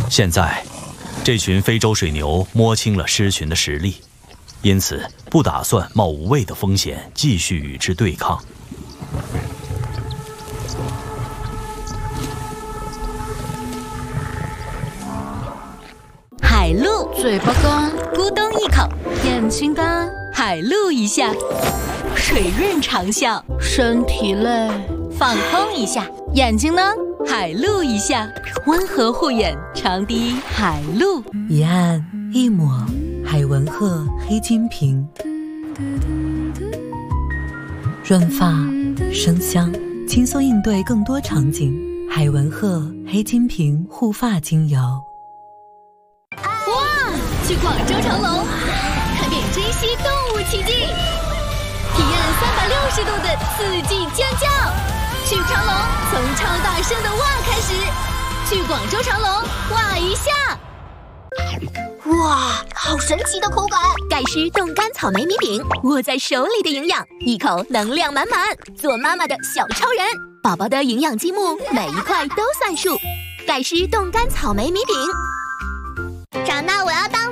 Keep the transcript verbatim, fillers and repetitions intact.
现在，这群非洲水牛摸清了狮群的实力，因此不打算冒无谓的风险继续与之对抗。 海鹿，嘴巴干，咕咚一口；眼睛干，海鹿一下；水润长啸，身体累，放空一下；眼睛呢，海鹿一下；温和护眼，长笛海鹿。 一按一抹，海文鹤黑金瓶，润发生香，轻松应对更多场景。海文鹤黑金瓶护发精油。 去广州长隆，看遍珍稀动物奇迹，体验三百六十度的刺激尖叫。去长隆，从超大声的哇开始。去广州长隆，哇一下！ 哇，好神奇的口感！ 盖诗冻干草莓米饼，握在手里的营养，一口能量满满。做妈妈的小超人，宝宝的营养积木，每一块都算数。盖诗冻干草莓米饼。 长大我要当